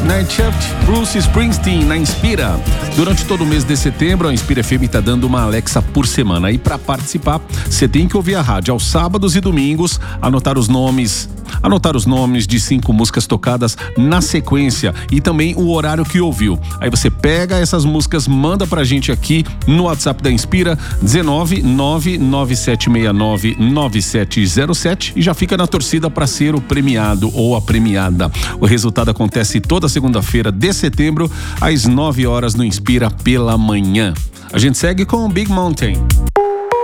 Nightshade, Bruce Springsteen na Inspira. Durante todo o mês de setembro, a Inspira FM está dando uma Alexa por semana. E para participar, você tem que ouvir a rádio aos sábados e domingos, anotar os nomes de 5 músicas tocadas na sequência e também o horário que ouviu. Aí você pega essas músicas, manda pra gente aqui no WhatsApp da Inspira 19997699707 e já fica na torcida para ser o premiado ou a premiada. O resultado acontece toda segunda-feira de setembro às 9 horas no Inspira pela manhã. A gente segue com o Big Mountain.